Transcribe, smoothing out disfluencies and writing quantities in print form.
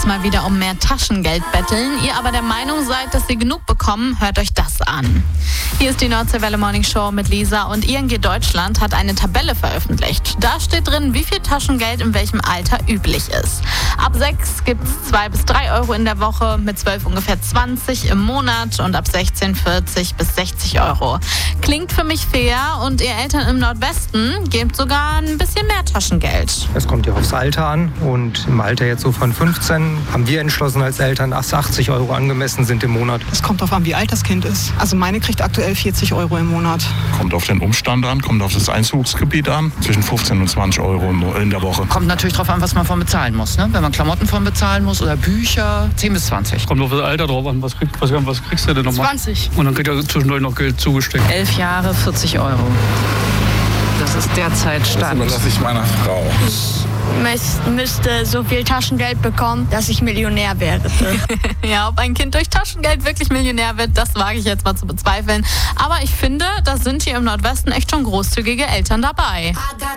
mal wieder um mehr Taschengeld betteln, ihr aber der Meinung seid, dass sie genug bekommen, hört euch das an. Hier ist die Nordseewelle Morning Show mit Lisa und ING Deutschland hat eine Tabelle veröffentlicht. Da steht drin, wie viel Taschengeld in welchem Alter üblich ist. Ab 6 gibt es 2 bis 3 Euro in der Woche, mit 12 ungefähr 20 im Monat und ab 16 40 bis 60 Euro. Klingt für mich fair und ihr Eltern im Nordwesten gebt sogar ein bisschen mehr Taschengeld. Es kommt ja aufs Alter an und im Alter jetzt so von 15 haben wir entschlossen als Eltern, dass 80 Euro angemessen sind im Monat. Es kommt darauf an, wie alt das Kind ist. Also meine kriegt aktuell 40 Euro im Monat. Kommt auf den Umstand an, kommt auf das Einzugsgebiet an. Zwischen 15 und 20 Euro in der Woche. Kommt natürlich darauf an, was man von bezahlen muss. Ne? Wenn man Klamotten von bezahlen muss oder Bücher, 10 bis 20. Kommt auf das Alter drauf an. Was kriegst du denn nochmal? 20. Und dann kriegt er zwischendurch noch Geld zugesteckt. 11 Jahre, 40 Euro. Das ist derzeit Stand. Das überlasse ich meiner Frau. Ich müsste so viel Taschengeld bekommen, dass ich Millionär werde. Ja, ob ein Kind durch Taschengeld wirklich Millionär wird, das wage ich jetzt mal zu bezweifeln. Aber ich finde, da sind hier im Nordwesten echt schon großzügige Eltern dabei.